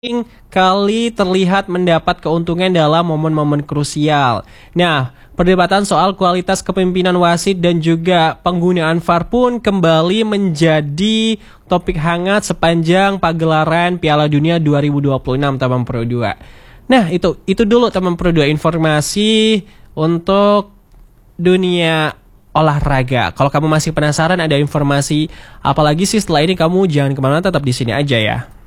kali terlihat mendapat keuntungan dalam momen-momen krusial. Nah, perdebatan soal kualitas kepemimpinan wasit dan juga penggunaan VAR pun kembali menjadi topik hangat sepanjang pagelaran Piala Dunia 2026 Taman Pro 2. Nah, itu dulu Taman Pro 2 informasi untuk dunia olahraga. Kalau kamu masih penasaran ada informasi apalagi sih setelah ini, kamu jangan kemana-mana, tetap di sini aja ya.